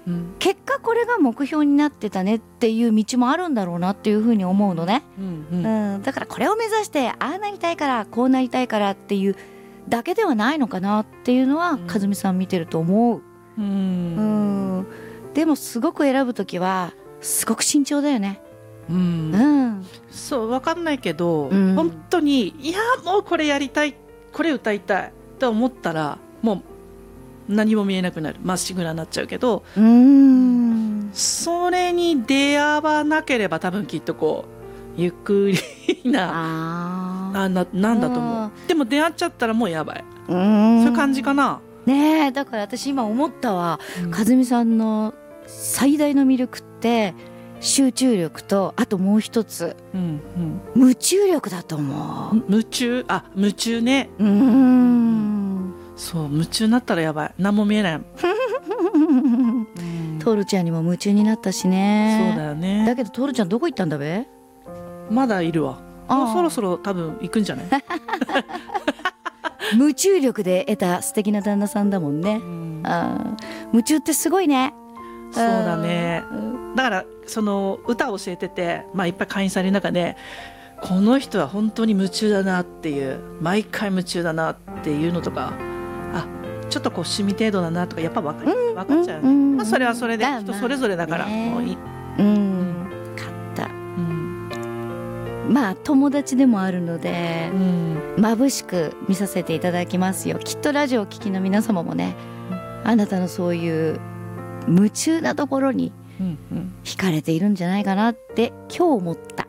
結果これが目標になってたねっていう道もあるんだろうなっていうふうに思うのね、だからこれを目指してああなりたいからこうなりたいからっていうだけではないのかなっていうのは和美さん見てると思う。でもすごく選ぶときはすごく慎重だよね。 そう分かんないけど、本当にいやもうこれやりたいこれ歌いたいと思ったらもう何も見えなくなる、まっしぐらになっちゃうけど、それに出会わなければ多分きっとこうゆっくりなんだと思う。でも出会っちゃったらもうやばい、そういう感じかな。 ねえ、だから私今思ったわ、和美さんの最大の魅力って集中力とあともう一つ、夢中力だと思う。 夢中ね。そう夢中になったらやばい、何も見えないトールちゃんにも夢中になったしね。 そうだよね。 だけどトールちゃんどこ行ったんだべ。 まだいるわ。もうそろそろ多分行くんじゃない夢中力で得た素敵な旦那さんだもんね。夢中ってすごいね。 そうだね。だからその歌を教えてて、いっぱい会員さんいる中でこの人は本当に夢中だなっていう、毎回夢中だなっていうのとか、ちょっとこう趣味程度だなとかやっぱ分かっちゃう、それはそれで人それぞれだからもういい。 友達でもあるので、眩しく見させていただきますよ。きっとラジオを聴きの皆様もね、あなたのそういう夢中なところに惹かれているんじゃないかなって今日思った。